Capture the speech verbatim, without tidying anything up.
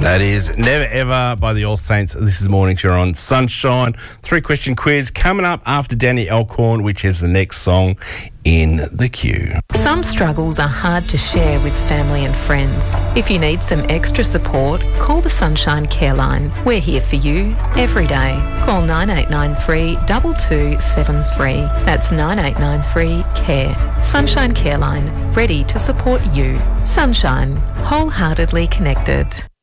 That is Never Ever by the All Saints. This is Mornings. You're on Sunshine. Three question quiz coming up after Danny Elkhorn, which is the next song in the queue. Some struggles are hard to share with family and friends. If you need some extra support, call the Sunshine Care Line. We're here for you every day. Call nine eight nine three, two two seven three. That's nine eight nine three, C A R E. Sunshine Care Line, ready to support you. Sunshine, wholeheartedly connected.